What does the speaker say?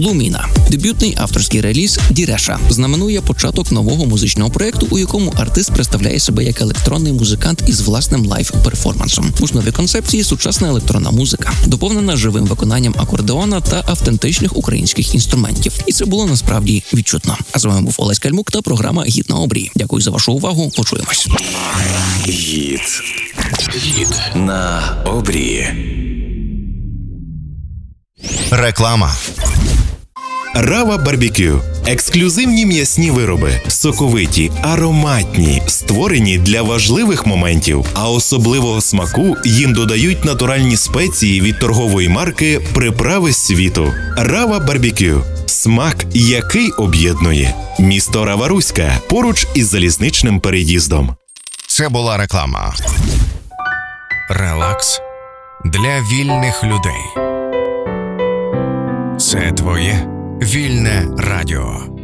Луміна. Дебютний авторський реліз Діреша знаменує початок нового музичного проєкту, у якому артист представляє себе як електронний музикант із власним лайв-перформансом. В основі концепції сучасна електронна музика, доповнена живим виконанням акордеона та автентичних українських інструментів. І це було насправді відчутно. А з вами був Олесь Кальмук та програма «Гід на обрії». Дякую за вашу увагу. Почуємось. Гід на обрії. Реклама. Рава Барбекю. Ексклюзивні м'ясні вироби. Соковиті, ароматні, створені для важливих моментів. А особливого смаку їм додають натуральні спеції від торгової марки «Приправи світу». Рава Барбекю. Смак, який об'єднує. Місто Рава-Руська, поруч із залізничним переїздом. Це була реклама. Релакс для вільних людей. Це твоє вільне радіо.